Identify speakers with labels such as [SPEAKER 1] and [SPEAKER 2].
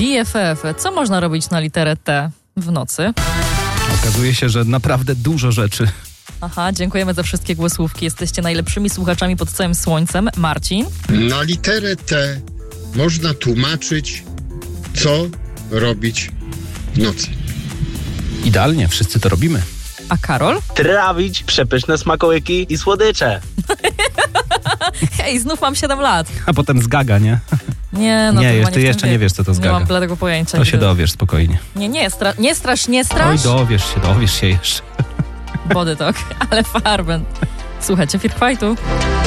[SPEAKER 1] BFF. Co można robić na literę T w nocy?
[SPEAKER 2] Okazuje się, że naprawdę dużo rzeczy.
[SPEAKER 1] Aha, dziękujemy za wszystkie głosówki. Jesteście najlepszymi słuchaczami pod całym słońcem. Marcin?
[SPEAKER 3] Na literę T można tłumaczyć, co robić w nocy.
[SPEAKER 2] Idealnie, wszyscy to robimy.
[SPEAKER 1] A Karol?
[SPEAKER 4] Trawić przepyszne smakołyki i słodycze.
[SPEAKER 1] Hej, znów mam 7 lat.
[SPEAKER 2] A potem zgaga, nie?
[SPEAKER 1] Nie, no
[SPEAKER 2] Nie,
[SPEAKER 1] to chyba
[SPEAKER 2] ty
[SPEAKER 1] w
[SPEAKER 2] jeszcze
[SPEAKER 1] tym
[SPEAKER 2] nie
[SPEAKER 1] wieku.
[SPEAKER 2] wiesz, co to
[SPEAKER 1] Nie
[SPEAKER 2] zgaga.
[SPEAKER 1] mam bladego pojęcia.
[SPEAKER 2] To się dowiesz spokojnie.
[SPEAKER 1] Nie strasz.
[SPEAKER 2] Oj, dowiesz się jeszcze.
[SPEAKER 1] Body talk, ale farben. Słuchajcie, Firk Fightu.